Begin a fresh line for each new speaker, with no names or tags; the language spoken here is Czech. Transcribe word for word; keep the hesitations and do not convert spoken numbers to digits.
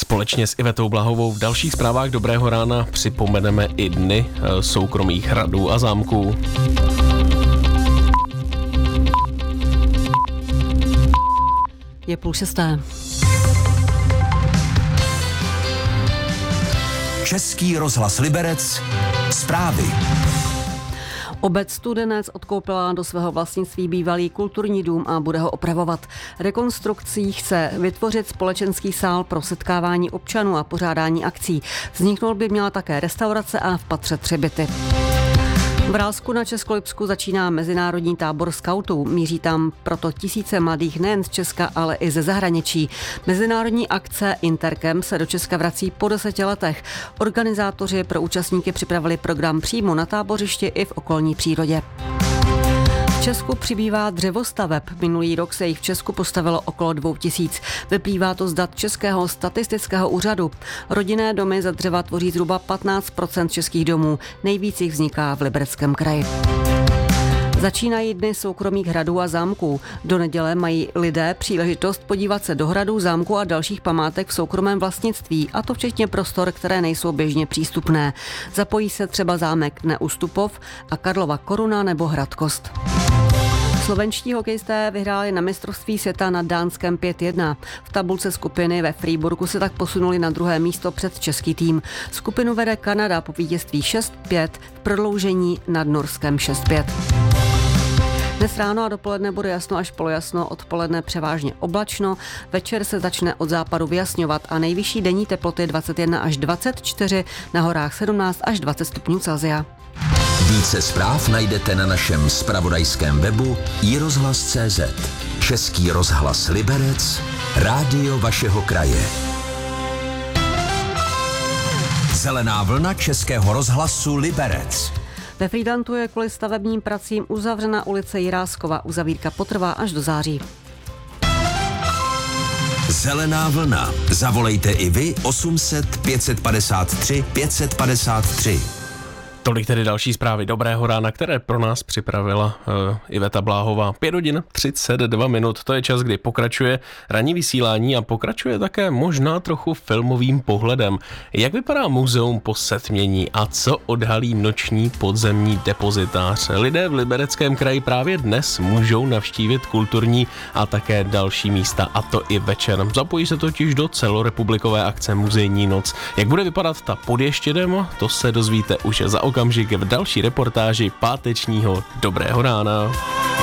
Společně s Ivetou Blahovou v dalších zprávách Dobrého rána připomeneme i dny soukromých hradů a zámků.
Je půl šesté.
Český rozhlas Liberec. Zprávy.
Obec Studenec odkoupila do svého vlastnictví bývalý kulturní dům a bude ho opravovat. Rekonstrukcí chce vytvořit společenský sál pro setkávání občanů a pořádání akcí. Vzniknout by měla také restaurace a v patře tři byty. V Ralsku na Českolipsku začíná mezinárodní tábor skautů. Míří tam proto tisíce mladých nejen z Česka, ale i ze zahraničí. Mezinárodní akce Intercamp se do Česka vrací po deseti letech. Organizátoři pro účastníky připravili program přímo na tábořišti i v okolní přírodě. V Česku přibývá dřevostaveb. Minulý rok se jich v Česku postavilo okolo dvou tisíc. Vyplývá to z dat Českého statistického úřadu. Rodinné domy ze dřeva tvoří zhruba patnáct procent českých domů. Nejvíc jich vzniká v Libereckém kraji. Začínají dny soukromých hradů a zámků. Do neděle mají lidé příležitost podívat se do hradů, zámků a dalších památek v soukromém vlastnictví, a to včetně prostor, které nejsou běžně přístupné. Zapojí se třeba zámek Neustupov a Karlova Koruna nebo Hrad Kost. Slovenští hokejisté vyhráli na mistrovství světa nad Dánskem pět jedna. V tabulce skupiny ve Freiburgu se tak posunuli na druhé místo před český tým. Skupinu vede Kanada po vítězství šest pět, v prodloužení nad Norskem šest pět. Dnes ráno a dopoledne bude jasno až polojasno, odpoledne převážně oblačno, večer se začne od západu vyjasňovat a nejvyšší denní teploty dvacet jedna až dvacet čtyři, na horách sedmnáct až dvacet stupňů Celsia.
Více zpráv najdete na našem zpravodajském webu i rozhlas tečka cé zet. Český rozhlas Liberec, rádio vašeho kraje. Zelená vlna Českého rozhlasu Liberec.
Ve Frýdlantu je kvůli stavebním pracím uzavřena ulice Jiráskova. Uzavírka potrvá až do září.
Zelená vlna. Zavolejte i vy osm set pět padesát tři pět padesát tři.
Tolik tedy další zprávy Dobrého rána, které pro nás připravila uh, Iveta Bláhová. pět hodin třicet dva minut, to je čas, kdy pokračuje ranní vysílání a pokračuje také možná trochu filmovým pohledem. Jak vypadá muzeum po setmění a co odhalí noční podzemní depozitář? Lidé v Libereckém kraji právě dnes můžou navštívit kulturní a také další místa, a to i večer. Zapojí se totiž do celorepublikové akce Muzejní noc. Jak bude vypadat ta pod Ještědem, to se dozvíte už za okamžik v další reportáži pátečního Dobrého rána.